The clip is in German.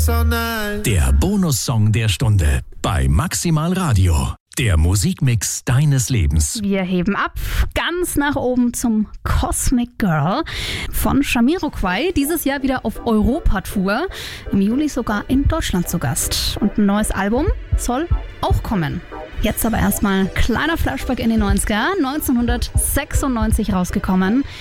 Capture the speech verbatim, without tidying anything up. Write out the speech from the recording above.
so nice. Der Bonussong der Stunde bei Maximal Radio. Der Musikmix deines Lebens. Wir heben ab, ganz nach oben zum Cosmic Girl von Jamiroquai. Dieses Jahr wieder auf Europatour. Im Juli sogar in Deutschland zu Gast. Und ein neues Album soll auch kommen. Jetzt aber erstmal kleiner Flashback in die neunziger. neunzehnhundertsechsundneunzig rausgekommen.